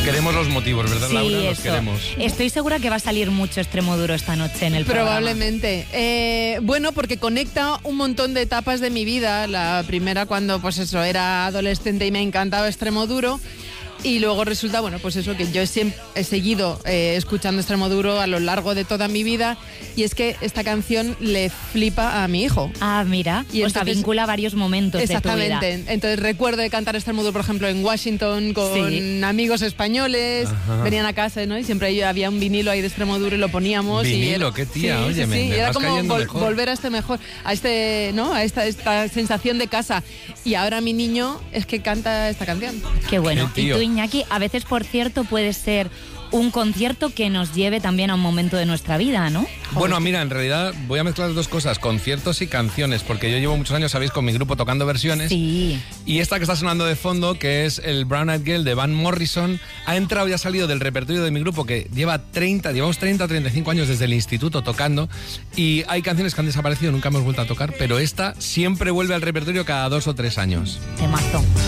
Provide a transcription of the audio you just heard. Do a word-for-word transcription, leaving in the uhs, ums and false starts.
Queremos los motivos, ¿verdad, Sí, Laura? Los eso. queremos. Estoy segura que va a salir mucho Extremoduro esta noche en el programa. Probablemente. Eh, bueno, porque conecta un montón de etapas de mi vida. La primera cuando, pues eso, era adolescente y me encantaba Extremoduro. Y luego resulta, bueno, pues eso, que yo siempre he seguido eh, escuchando Extremoduro a lo largo de toda mi vida. Y es que esta canción le flipa a mi hijo. Ah, mira, Y o sea, entonces- vincula varios momentos de tu Exactamente. vida. Entonces recuerdo de cantar Extremoduro, por ejemplo, en Washington con Sí. amigos españoles. Ajá. Venían a casa, ¿no? Y siempre había un vinilo ahí de Extremoduro y lo poníamos. y Vinilo, era- qué tía, sí, oye, sí, me- sí. me Y era vas como cayendo vol- mejor. volver a este mejor, a este, ¿no? A esta, esta sensación de casa. Y ahora mi niño es que canta esta canción. Qué bueno. Qué Y tío. tú, Iñaki, a veces, por cierto, puede ser un concierto que nos lleve también a un momento de nuestra vida, ¿no? Bueno, mira, en realidad voy a mezclar las dos cosas, conciertos y canciones, porque yo llevo muchos años, sabéis, con mi grupo tocando versiones. Sí. Y esta que está sonando de fondo, que es el Brown Eyed Girl de Van Morrison, ha entrado y ha salido del repertorio de mi grupo, que lleva treinta, llevamos treinta o treinta y cinco años desde el instituto tocando, y hay canciones que han desaparecido, nunca hemos vuelto a tocar, pero esta siempre vuelve al repertorio cada dos o tres años. Temazo.